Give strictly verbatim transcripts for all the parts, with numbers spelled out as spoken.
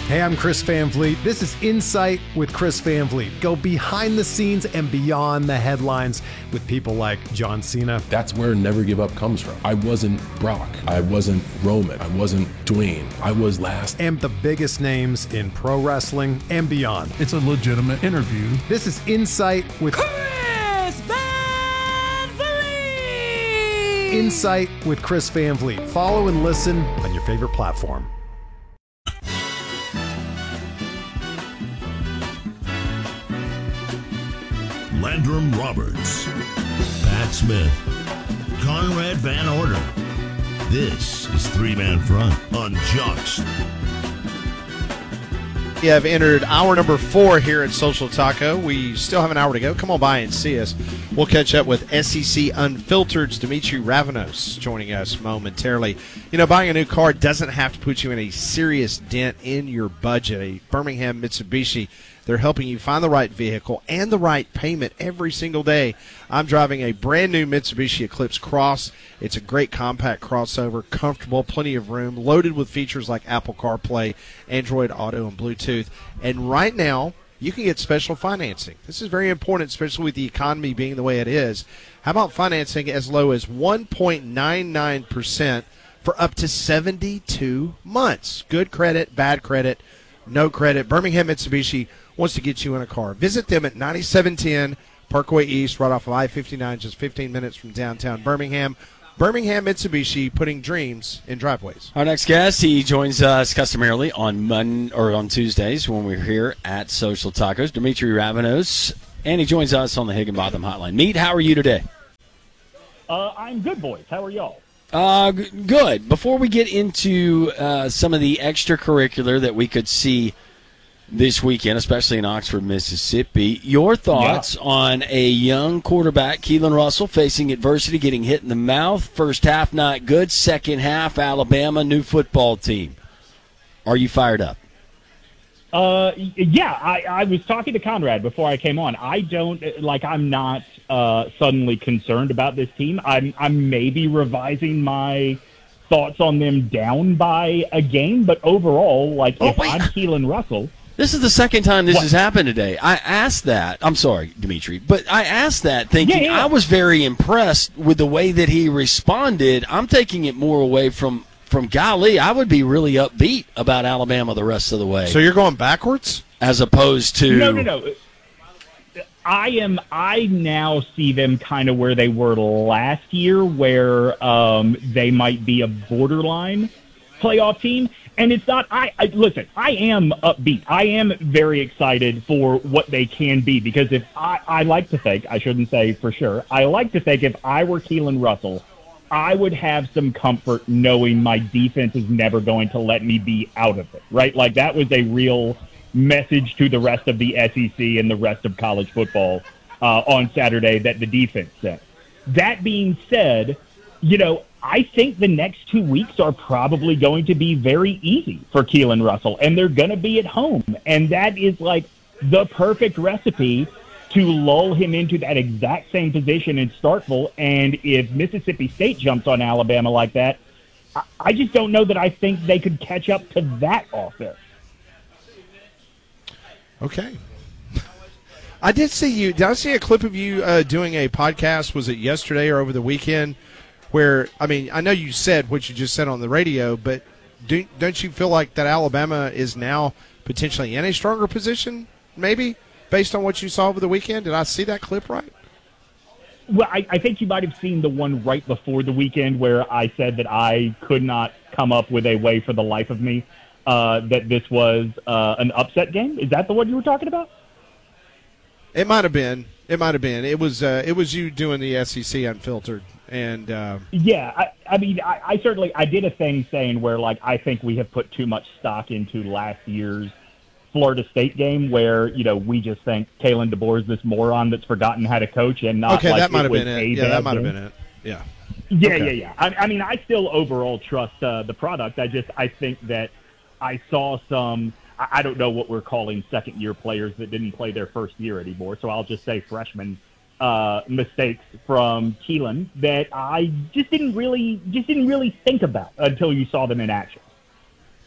Hey, I'm Chris Van Vliet. This is Insight with Chris Van Vliet. Go behind the scenes and beyond the headlines with people like John Cena. That's where Never Give Up comes from. I wasn't Brock. I wasn't Roman. I wasn't Dwayne. I was last. And the biggest names in pro wrestling and beyond. It's a legitimate interview. This is Insight with Chris Van Vliet. Insight with Chris Van Vliet. Follow and listen on your favorite platform. Landrum Roberts, Pat Smith, Conrad Van Order. This is Three Man Front on Jocks. We have entered hour number four here at Social Taco. We still have an hour to go. Come on by and see us. We'll catch up with S E C Unfiltered's Dimitri Ravanos joining us momentarily. You know, buying a new car doesn't have to put you in a serious dent in your budget. A Birmingham Mitsubishi, they're helping you find the right vehicle and the right payment every single day. I'm driving a brand new Mitsubishi Eclipse Cross. It's a great compact crossover, comfortable, plenty of room, loaded with features like Apple CarPlay, Android Auto, and Bluetooth. And right now, you can get special financing. This is very important, especially with the economy being the way it is. How about financing as low as one point nine nine percent for up to seventy-two months? Good credit, bad credit, no credit. Birmingham Mitsubishi wants to get you in a car. Visit them at ninety-seven ten Parkway East, right off of I fifty-nine, just fifteen minutes from downtown Birmingham. Birmingham Mitsubishi, putting dreams in driveways. Our next guest, he joins us customarily on Mon- or on Tuesdays when we're here at Social Tacos, Dimitri Ravanos, and he joins us on the Higginbotham Hotline. Meet, how are you today? Uh, I'm good, boys. How are y'all? Uh, g- good. Before we get into uh, some of the extracurricular that we could see this weekend, especially in Oxford, Mississippi, your thoughts yeah. on a young quarterback, Keelan Russell, facing adversity, getting hit in the mouth. First half not good. Second half, Alabama, new football team. Are you fired up? Uh, yeah, I, I was talking to Conrad before I came on. I don't, like, I'm not uh, suddenly concerned about this team. I'm, I'm maybe revising my thoughts on them down by a game, but overall, like, oh, if wait. I'm Keelan Russell. This is the second time this what? has happened today. I asked that. I'm sorry, Dimitri, but I asked that thinking yeah, yeah. I was very impressed with the way that he responded. I'm taking it more away from, from golly, I would be really upbeat about Alabama the rest of the way. So you're going backwards? As opposed to... No, no, no. I am. I now see them kind of where they were last year, where um, they might be a borderline playoff team. And it's not, I, I listen, I am upbeat. I am very excited for what they can be because if I, I like to think, I shouldn't say for sure, I like to think if I were Keelan Russell, I would have some comfort knowing my defense is never going to let me be out of it, right? Like that was a real message to the rest of the S E C and the rest of college football uh, on Saturday that the defense sent. That being said, you know, I think the next two weeks are probably going to be very easy for Keelan Russell, and they're going to be at home. And that is like the perfect recipe to lull him into that exact same position in Starkville. And if Mississippi State jumps on Alabama like that, I just don't know that I think they could catch up to that offense. Okay. I did see you. Did I see a clip of you uh, doing a podcast? Was it yesterday or over the weekend? Where, I mean, I know you said what you just said on the radio, but do, don't you feel like that Alabama is now potentially in a stronger position, maybe, based on what you saw over the weekend? Did I see that clip right? Well, I, I think you might have seen the one right before the weekend where I said that I could not come up with a way for the life of me uh, that this was uh, an upset game. Is that the one you were talking about? It might have been. It might have been. It was. Uh, it was you doing the S E C Unfiltered. And uh, yeah, I, I mean, I, I certainly I did a thing saying where like I think we have put too much stock into last year's Florida State game, where you know we just think Kalen DeBoer is this moron that's forgotten how to coach and not. Okay, like that might have was been it. a Yeah, that might have game. been it. Yeah. Yeah, okay. yeah, yeah. I, I mean, I still overall trust uh, the product. I just I think that I saw some. I, I don't know what we're calling second year players that didn't play their first year anymore. So I'll just say freshmen. Uh, mistakes from Keelan that I just didn't really just didn't really think about until you saw them in action.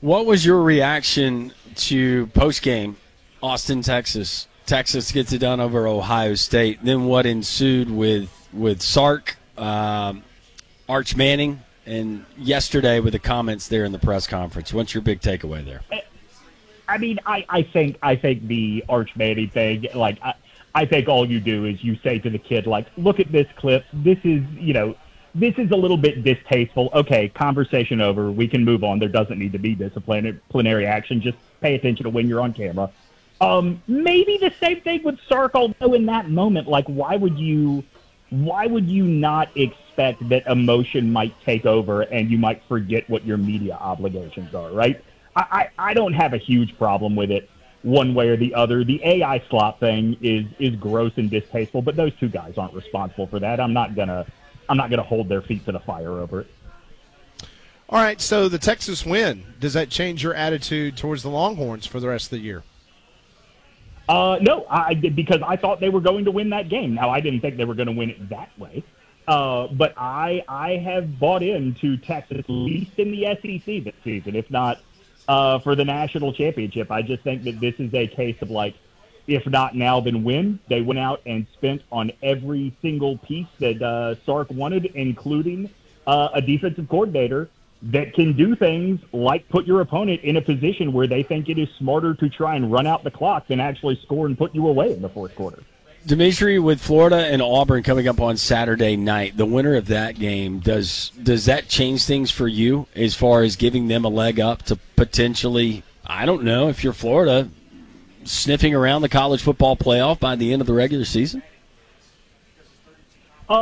What was your reaction to post-game Austin, Texas? Texas gets it done over Ohio State. Then what ensued with with Sark, um, Arch Manning, and yesterday with the comments there in the press conference? What's your big takeaway there? I mean, I, I think I think the Arch Manning thing, like, I, I think all you do is you say to the kid, like, look at this clip. This is, you know, this is a little bit distasteful. Okay, conversation over. We can move on. There doesn't need to be disciplinary action. Just pay attention to when you're on camera. Um, maybe the same thing with Sark, although in that moment, like, why would you why would you not expect that emotion might take over and you might forget what your media obligations are, right? I, I, I don't have a huge problem with it one way or the other. The A I slot thing is is gross and distasteful, but those two guys aren't responsible for that. I'm not gonna I'm not gonna hold their feet to the fire over it. All right, so the Texas win, does that change your attitude towards the Longhorns for the rest of the year? Uh, no, I did, because I thought they were going to win that game. Now, I didn't think they were going to win it that way, uh, but I I have bought into Texas, at least in the S E C this season, if not uh, for the national championship. I just think that this is a case of, like, if not now, then when. They went out and spent on every single piece that uh, Sark wanted, including uh, a defensive coordinator that can do things like put your opponent in a position where they think it is smarter to try and run out the clock than actually score and put you away in the fourth quarter. Dimitri, with Florida and Auburn coming up on Saturday night, the winner of that game, does does that change things for you as far as giving them a leg up to potentially, I don't know, if you're Florida, sniffing around the college football playoff by the end of the regular season?